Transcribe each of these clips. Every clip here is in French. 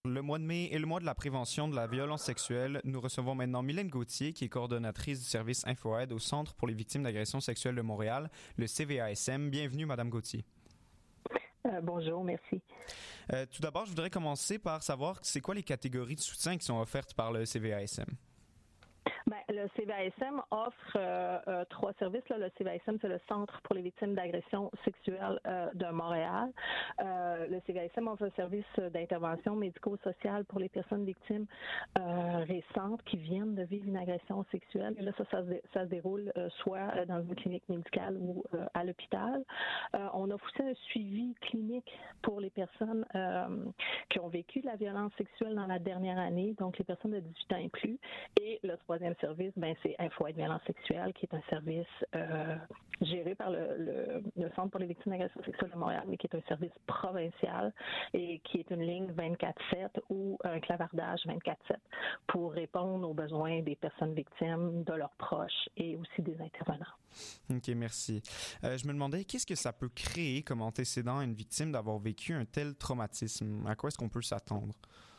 le mois de mai est le mois de la prévention de la violence sexuelle. Nous recevons maintenant Mylène Gauthier, qui est coordonnatrice du service InfoAide au Centre pour les victimes d'agressions sexuelles de Montréal, le CVASM. Bienvenue, Madame Gauthier. Bonjour, merci. Tout d'abord, je voudrais commencer par savoir c'est quoi les catégories de soutien qui sont offertes par le CVASM. Le CVASM offre 3 services. Là. Le CVASM, c'est le Centre pour les victimes d'agressions sexuelles de Montréal. Le CVASM offre un service d'intervention médico-sociale pour les personnes victimes récentes qui viennent de vivre une agression sexuelle. Et là, ça se déroule soit dans une clinique médicale ou à l'hôpital. On offre aussi un suivi clinique pour les personnes qui ont vécu de la violence sexuelle dans la dernière année, donc les personnes de 18 ans et plus. Et le troisième service, c'est InfoAide violence sexuelle, qui est un service géré par le Centre pour les victimes d'agressions sexuelles de Montréal, mais qui est un service provincial et qui est une ligne 24/7 ou un clavardage 24/7 pour répondre aux besoins des personnes victimes, de leurs proches et aussi des intervenants. OK, merci. Je me demandais, qu'est-ce que ça peut créer comme antécédent à une victime d'avoir vécu un tel traumatisme? À quoi est-ce qu'on peut s'attendre?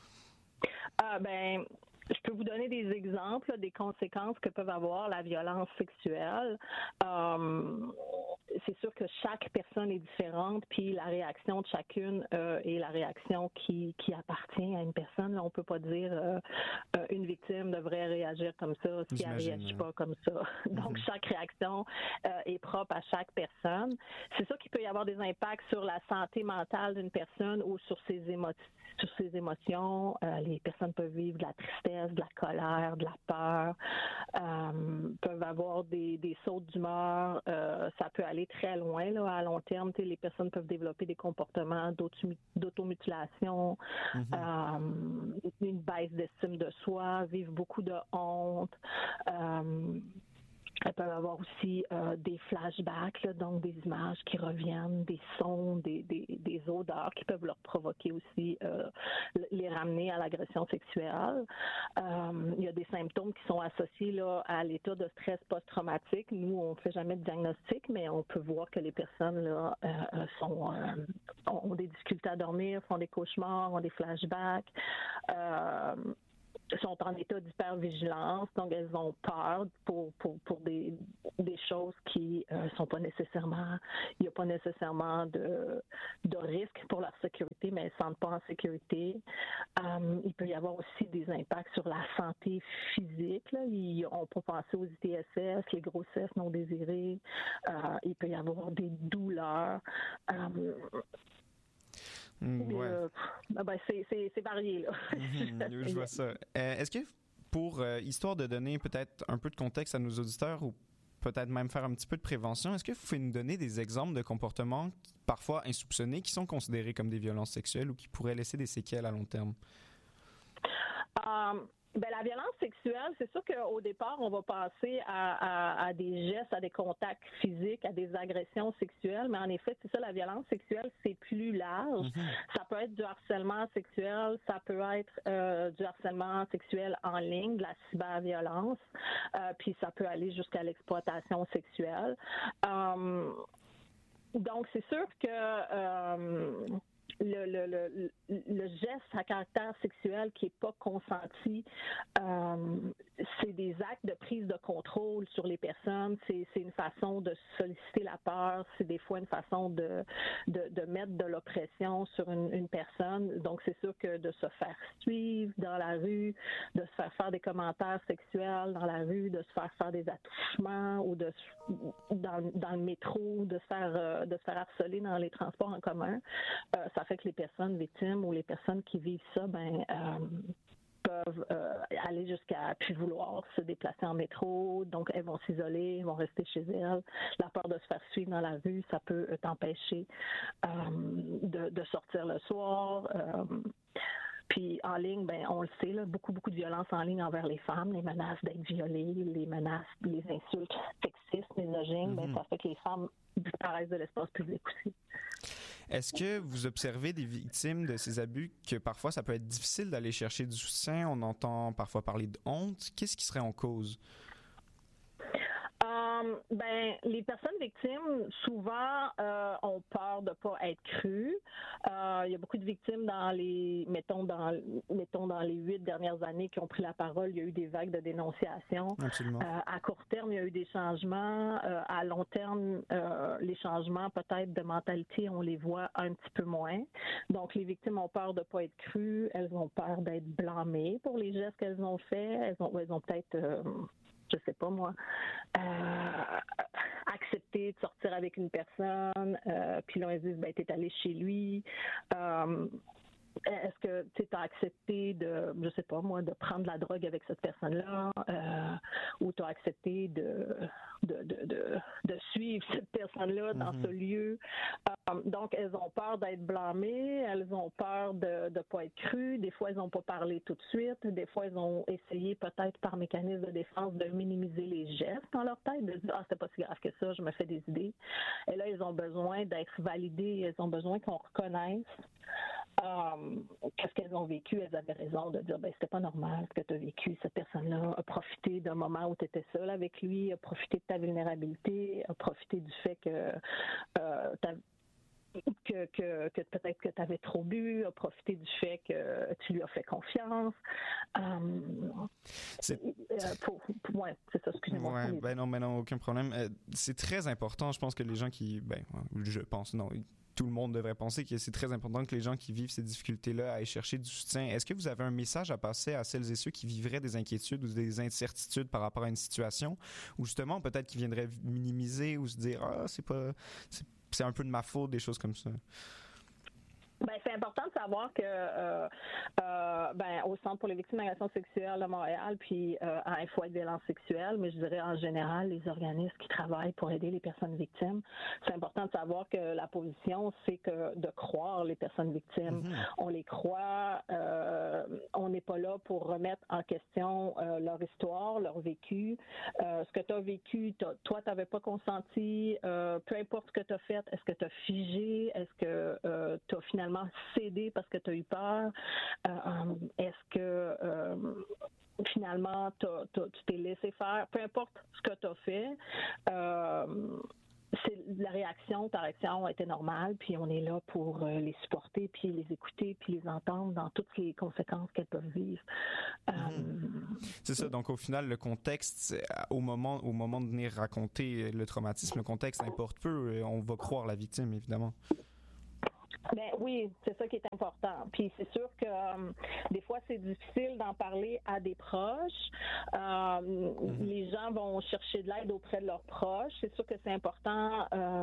Je peux vous donner des exemples des conséquences que peuvent avoir la violence sexuelle. C'est sûr que chaque personne est différente, puis la réaction de chacune est la réaction qui appartient à une personne. Là, on peut pas dire une victime devrait réagir comme ça si elle réagit pas comme ça. Donc, chaque réaction est propre à chaque personne. C'est sûr qu'il peut y avoir des impacts sur la santé mentale d'une personne ou sur ses émotions. Les personnes peuvent vivre de la tristesse, de la colère, de la peur, peuvent avoir des sautes d'humeur. Ça peut aller très loin là, à long terme. Les personnes peuvent développer des comportements d'automutilation, une baisse d'estime de soi, vivre beaucoup de honte. Elles peuvent avoir aussi des flashbacks, là, donc des images qui reviennent, des sons, des odeurs qui peuvent leur provoquer aussi, les ramener à l'agression sexuelle. Il y a des symptômes qui sont associés là, à l'état de stress post-traumatique. Nous, on ne fait jamais de diagnostic, mais on peut voir que les personnes là, ont des difficultés à dormir, font des cauchemars, ont des flashbacks. Sont en état d'hypervigilance, donc elles ont peur pour des choses qui sont pas nécessairement, il n'y a pas nécessairement de risque pour leur sécurité, mais elles ne sentent pas en sécurité. Il peut y avoir aussi des impacts sur la santé physique. Là. On peut penser aux ITSS, les grossesses non désirées. Il peut y avoir des douleurs. Ouais. C'est varié, là. Je vois ça. Est-ce que, pour histoire de donner peut-être un peu de contexte à nos auditeurs ou peut-être même faire un petit peu de prévention, est-ce que vous pouvez nous donner des exemples de comportements parfois insoupçonnés qui sont considérés comme des violences sexuelles ou qui pourraient laisser des séquelles à long terme? La violence sexuelle, c'est sûr qu'au départ, on va passer à des gestes, à des contacts physiques, à des agressions sexuelles, mais en effet, c'est ça, la violence sexuelle, c'est plus large. Ça peut être du harcèlement sexuel, ça peut être du harcèlement sexuel en ligne, de la cyberviolence, puis ça peut aller jusqu'à l'exploitation sexuelle. Donc, c'est sûr que le geste à caractère sexuel qui est pas consenti, c'est des actes de prise de contrôle sur les personnes. C'est une façon de solliciter la peur. C'est des fois une façon de mettre de l'oppression sur une personne. Donc, c'est sûr que de se faire suivre dans la rue, de se faire des commentaires sexuels dans la rue, de se faire des attouchements ou dans le métro, de se faire harceler dans les transports en commun, ça fait que les personnes victimes ou les personnes qui vivent ça, peuvent aller jusqu'à plus vouloir se déplacer en métro. Donc, elles vont s'isoler, elles vont rester chez elles. La peur de se faire suivre dans la rue, ça peut t'empêcher de sortir le soir. Puis en ligne, on le sait, là, beaucoup de violences en ligne envers les femmes, les menaces d'être violées, les menaces, les insultes sexistes, misogynes, ça fait que les femmes disparaissent de l'espace public aussi. Est-ce que vous observez des victimes de ces abus que parfois ça peut être difficile d'aller chercher du soutien? On entend parfois parler de honte. Qu'est-ce qui serait en cause? Les personnes victimes, souvent, ont peur de ne pas être crues. Il y a beaucoup de victimes mettons dans les 8 dernières années qui ont pris la parole. Il y a eu des vagues de dénonciation. Absolument. À court terme, il y a eu des changements. À long terme, les changements peut-être de mentalité, on les voit un petit peu moins. Donc, les victimes ont peur de ne pas être crues. Elles ont peur d'être blâmées pour les gestes qu'elles ont faits. Elles ont peut-être... je sais pas moi, accepter de sortir avec une personne, puis là, ils disent, t'es allé chez lui. Est-ce que tu as accepté de, je sais pas moi, de prendre la drogue avec cette personne-là, ou tu as accepté de suivre cette personne-là dans ce lieu? Donc, elles ont peur d'être blâmées, elles ont peur de ne pas être crues. Des fois, elles n'ont pas parlé tout de suite. Des fois, elles ont essayé peut-être par mécanisme de défense de minimiser les gestes dans leur tête, de dire « Ah, c'était pas si grave que ça, je me fais des idées ». Et là, elles ont besoin d'être validées, elles ont besoin qu'on reconnaisse qu'est-ce qu'elles ont vécu. Elles avaient raison de dire c'était pas normal ce que tu as vécu. Cette personne-là a profité d'un moment où tu étais seule avec lui, a profité de ta vulnérabilité, a profité du fait que peut-être que tu avais trop bu, a profité du fait que tu lui as fait confiance. C'est ça, excusez-moi. Ouais, non, aucun problème. C'est très important, je pense que les gens qui... tout le monde devrait penser que c'est très important que les gens qui vivent ces difficultés-là aillent chercher du soutien. Est-ce que vous avez un message à passer à celles et ceux qui vivraient des inquiétudes ou des incertitudes par rapport à une situation, ou justement peut-être qui viendraient minimiser ou se dire « Ah, c'est un peu de ma faute », des choses comme ça? C'est important de savoir que au Centre pour les victimes d'agressions sexuelles de Montréal, puis à Info de violence sexuelle, mais je dirais en général les organismes qui travaillent pour aider les personnes victimes, c'est important de savoir que la position, c'est que de croire les personnes victimes. On les croit, on n'est pas là pour remettre en question leur histoire, leur vécu. Ce que tu as vécu, toi, tu n'avais pas consenti, peu importe ce que tu as fait, est-ce que tu as figé, est-ce que tu as finalement cédé parce que tu as eu peur? Est-ce que finalement tu t'es laissé faire? Peu importe ce que tu as fait, ta réaction a été normale, puis on est là pour les supporter, puis les écouter, puis les entendre dans toutes les conséquences qu'elles peuvent vivre. C'est ça, donc au final, le contexte, au moment de venir raconter le traumatisme, le contexte importe peu, on va croire la victime, évidemment. Oui, c'est ça qui est important. Puis c'est sûr que des fois, c'est difficile d'en parler à des proches. Les gens vont chercher de l'aide auprès de leurs proches. C'est sûr que c'est important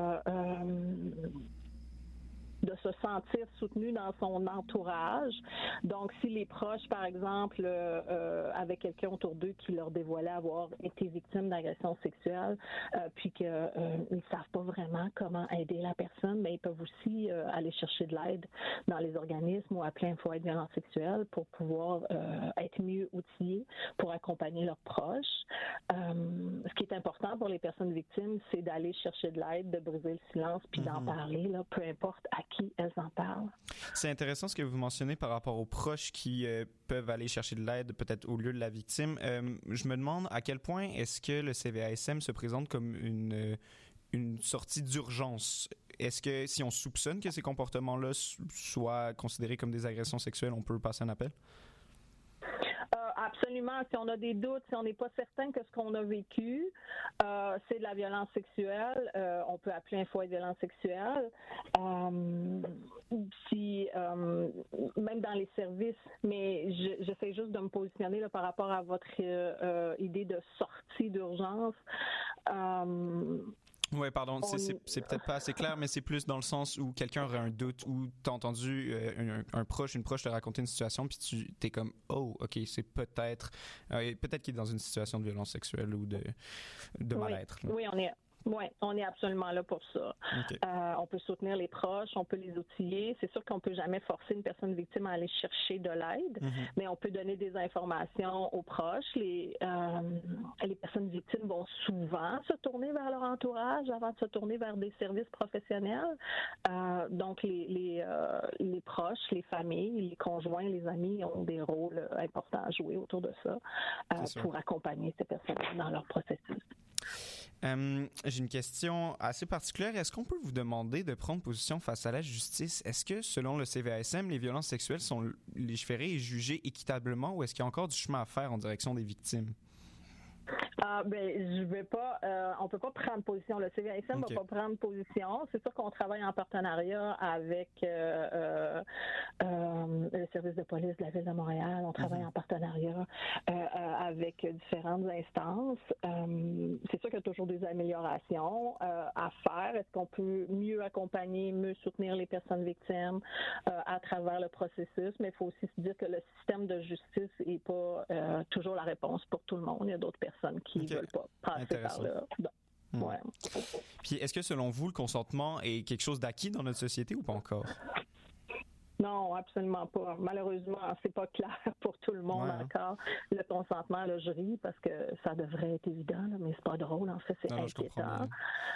de se sentir soutenu dans son entourage. Donc, si les proches, par exemple, avaient quelqu'un autour d'eux qui leur dévoilait avoir été victime d'agression sexuelle, puis qu'ils ne savent pas vraiment comment aider la personne, ils peuvent aussi aller chercher de l'aide dans les organismes ou appeler Info de violence sexuelle pour pouvoir être mieux outillés pour accompagner leurs proches. Ce qui est important pour les personnes victimes, c'est d'aller chercher de l'aide, de briser le silence, puis d'en parler, là, peu importe à qui elles en parlent. C'est intéressant ce que vous mentionnez par rapport aux proches qui peuvent aller chercher de l'aide peut-être au lieu de la victime. Je me demande à quel point est-ce que le CVASM se présente comme une sortie d'urgence. Est-ce que si on soupçonne que ces comportements-là soient considérés comme des agressions sexuelles, on peut passer un appel? Absolument. Si on a des doutes, si on n'est pas certain que ce qu'on a vécu, c'est de la violence sexuelle, on peut appeler Info de violence sexuelle. Même dans les services, mais j'essaie juste de me positionner là, par rapport à votre idée de sortie d'urgence. Oui, pardon, c'est peut-être pas assez clair, mais c'est plus dans le sens où quelqu'un aurait un doute ou t'as entendu une proche te raconter une situation, puis tu t'es comme « Oh, OK, c'est peut-être qu'il est dans une situation de violence sexuelle ou de mal-être. » Oui, on est absolument là pour ça. Okay. On peut soutenir les proches, on peut les outiller. C'est sûr qu'on peut jamais forcer une personne victime à aller chercher de l'aide, mais on peut donner des informations aux proches. Les personnes victimes vont souvent se tourner vers leur entourage avant de se tourner vers des services professionnels. Donc, les proches, les familles, les conjoints, les amis ont des rôles importants à jouer autour de ça pour accompagner ces personnes dans leur processus. J'ai une question assez particulière. Est-ce qu'on peut vous demander de prendre position face à la justice? Est-ce que, selon le CVASM, les violences sexuelles sont légiférées et jugées équitablement ou est-ce qu'il y a encore du chemin à faire en direction des victimes? Je vais pas, on peut pas prendre position. Le CVASM va pas prendre position. C'est sûr qu'on travaille en partenariat avec le service de police de la ville de Montréal. On travaille en partenariat avec différentes instances. C'est sûr qu'il y a toujours des améliorations à faire. Est-ce qu'on peut mieux accompagner, mieux soutenir les personnes victimes à travers le processus? Mais il faut aussi se dire que le système de justice n'est pas toujours la réponse pour tout le monde. Il y a d'autres personnes qui ne veulent pas passer par là. Ouais. Puis, est-ce que, selon vous, le consentement est quelque chose d'acquis dans notre société ou pas encore? Non, absolument pas. Malheureusement, c'est pas clair pour tout le monde encore. Le consentement, là, je ris parce que ça devrait être évident, là, mais c'est pas drôle. En fait, c'est inquiétant.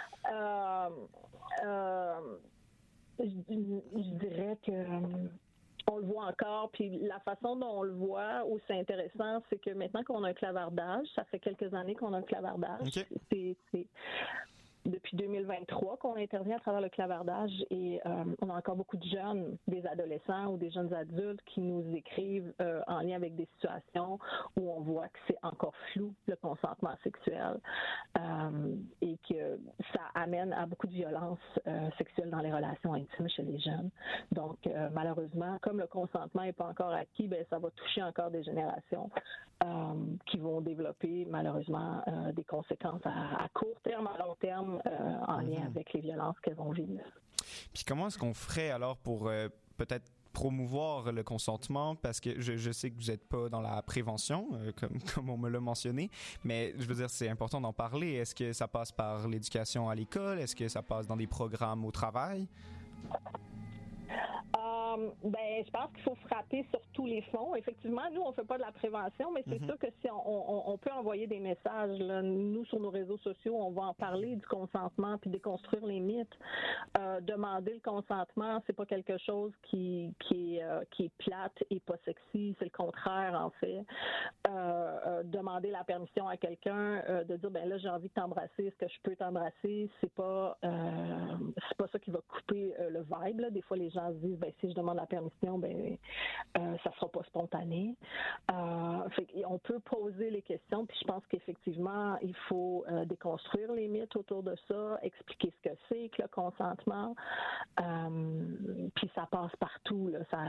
Je dirais que on le voit encore, puis la façon dont on le voit, où c'est intéressant, c'est que maintenant qu'on a un clavardage, ça fait quelques années qu'on a un clavardage. C'est depuis 2023 qu'on intervient à travers le clavardage et on a encore beaucoup de jeunes, des adolescents ou des jeunes adultes qui nous écrivent en lien avec des situations où on voit que c'est encore flou, le consentement sexuel, et que ça amène à beaucoup de violences sexuelles dans les relations intimes chez les jeunes. Donc, malheureusement, comme le consentement n'est pas encore acquis, ça va toucher encore des générations qui vont développer, malheureusement, des conséquences à court terme, à long terme, en lien avec les violences qu'elles vont vivre. Puis comment est-ce qu'on ferait alors pour peut-être promouvoir le consentement? Parce que je sais que vous n'êtes pas dans la prévention, comme on me l'a mentionné, mais je veux dire, c'est important d'en parler. Est-ce que ça passe par l'éducation à l'école? Est-ce que ça passe dans des programmes au travail? Je pense qu'il faut frapper sur tous les fronts. Effectivement, nous, on ne fait pas de la prévention, mais c'est sûr que si on peut envoyer des messages, là, nous, sur nos réseaux sociaux, on va en parler du consentement puis déconstruire les mythes. Demander le consentement, c'est pas quelque chose qui est plate et pas sexy, c'est le contraire, en fait. Demander la permission à quelqu'un, de dire, là, j'ai envie de t'embrasser, est-ce que je peux t'embrasser? C'est pas ça qui va couper le vibe, là. Des fois, les gens se disent, si je demande la permission, ça sera pas spontané. On peut poser les questions, puis je pense qu'effectivement, il faut déconstruire les mythes autour de ça, expliquer ce que c'est que le consentement, puis ça passe partout, là.